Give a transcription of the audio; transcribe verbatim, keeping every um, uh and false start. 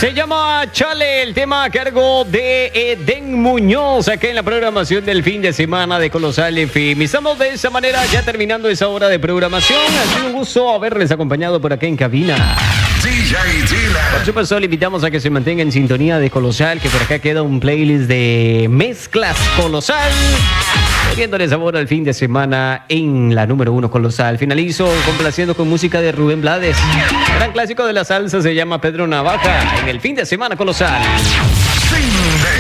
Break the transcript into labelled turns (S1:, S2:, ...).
S1: Se llama Chale, el tema a cargo de Eden Muñoz, acá en la programación del fin de semana de Colosal F M. Estamos de esa manera ya terminando esa hora de programación. Ha sido un gusto haberles acompañado por acá en cabina.
S2: D J Dylan.
S1: Por supuesto, le invitamos a que se mantenga en sintonía de Colosal, que por acá queda un playlist de mezclas Colosal, poniéndole sabor al fin de semana en la número uno Colosal. Finalizo complaciendo con música de Rubén Blades. Gran clásico de la salsa se llama Pedro Navaja en el fin de semana Colosal.
S2: Fin de